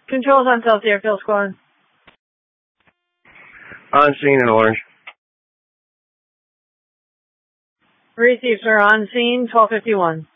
Controls on South Airfield Squad. On scene in orange. Received, sir. On scene, 1251.